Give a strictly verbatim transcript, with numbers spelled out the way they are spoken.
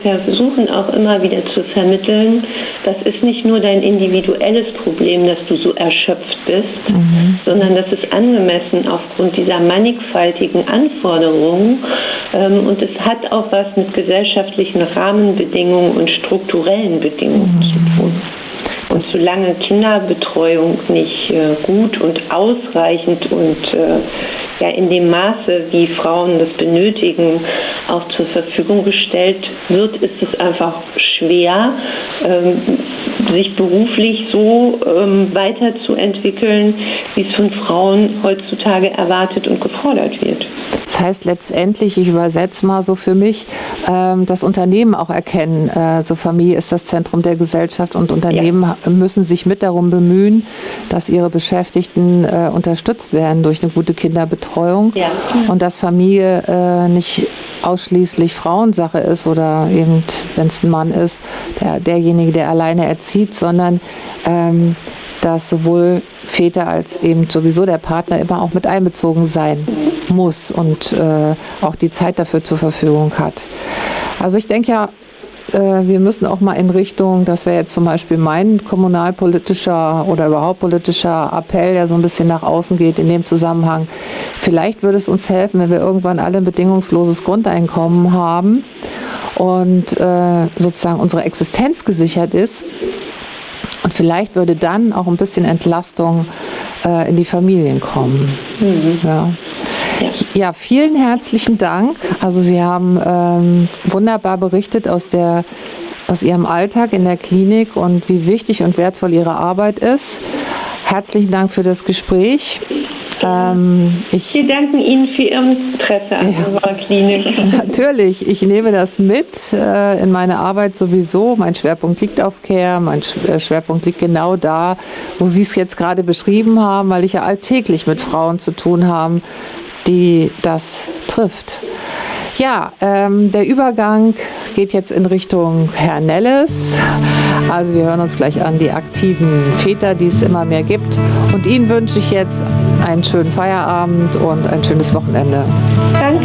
Wir versuchen auch immer wieder zu vermitteln, das ist nicht nur dein individuelles Problem, dass du so erschöpft bist, mhm. sondern das ist angemessen aufgrund dieser mannigfaltigen Anforderungen ähm, und es hat auch was mit gesellschaftlichen Rahmenbedingungen und strukturellen Bedingungen mhm. zu tun. Und solange Kinderbetreuung nicht äh, gut und ausreichend und äh, ja in dem Maße, wie Frauen das benötigen, auch zur Verfügung gestellt wird, ist es einfach schwer, ähm, sich beruflich so ähm, weiterzuentwickeln, wie es von Frauen heutzutage erwartet und gefordert wird. Das heißt letztendlich, ich übersetze mal so für mich, ähm, das Unternehmen auch erkennen. Also Familie ist das Zentrum der Gesellschaft und Unternehmen ja. müssen sich mit darum bemühen, dass ihre Beschäftigten äh, unterstützt werden durch eine gute Kinderbetreuung ja. und dass Familie äh, nicht ausschließlich Frauensache ist oder eben, wenn es ein Mann ist, der, derjenige, der alleine erzieht, sondern ähm, dass sowohl Väter als eben sowieso der Partner immer auch mit einbezogen sein muss und äh, auch die Zeit dafür zur Verfügung hat. Also ich denke ja, äh, wir müssen auch mal in Richtung, das wäre jetzt zum Beispiel mein kommunalpolitischer oder überhaupt politischer Appell, der so ein bisschen nach außen geht in dem Zusammenhang. Vielleicht würde es uns helfen, wenn wir irgendwann alle ein bedingungsloses Grundeinkommen haben und äh, sozusagen unsere Existenz gesichert ist. Und vielleicht würde dann auch ein bisschen Entlastung äh, in die Familien kommen. Mhm. Ja. Ja, vielen herzlichen Dank. Also Sie haben ähm, wunderbar berichtet aus, der, aus Ihrem Alltag in der Klinik und wie wichtig und wertvoll Ihre Arbeit ist. Herzlichen Dank für das Gespräch. Ähm, ich, Wir danken Ihnen für Ihr Interesse an ja, unserer Klinik. Natürlich, ich nehme das mit äh, in meine Arbeit sowieso. Mein Schwerpunkt liegt auf Care, mein Schwerpunkt liegt genau da, wo Sie es jetzt gerade beschrieben haben, weil ich ja alltäglich mit Frauen zu tun habe, die das trifft. Ja, ähm, der Übergang geht jetzt in Richtung Herr Nelles. Also wir hören uns gleich an die aktiven Väter, die es immer mehr gibt. Und Ihnen wünsche ich jetzt einen schönen Feierabend und ein schönes Wochenende. Danke.